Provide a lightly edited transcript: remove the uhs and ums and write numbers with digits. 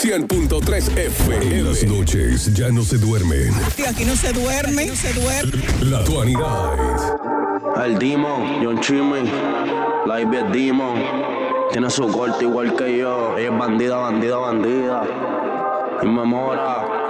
100.3 FM. En las noches ya no se duermen. Sí, aquí no se duerme. La Tuanidad. El Demon, John Chimmy, la Ivy es Demon. Tiene su corte igual que yo. Ella es bandida. Y me mora.